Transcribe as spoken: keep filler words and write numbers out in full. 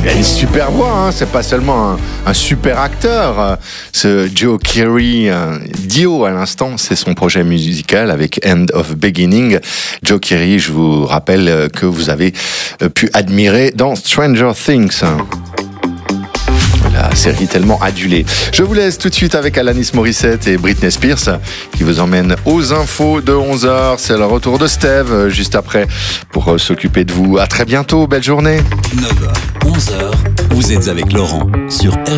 Il a une super voix, hein. C'est pas seulement un, un super acteur. Ce Joe Keery, Dio à l'instant, c'est son projet musical avec End of Beginning. Joe Keery, je vous rappelle que vous avez pu admirer dans Stranger Things. La série tellement adulée. Je vous laisse tout de suite avec Alanis Morissette et Britney Spears qui vous emmènent aux infos de onze heures. C'est le retour de Steve juste après pour s'occuper de vous. À très bientôt, belle journée. neuf heures, onze heures, vous êtes avec Laurent sur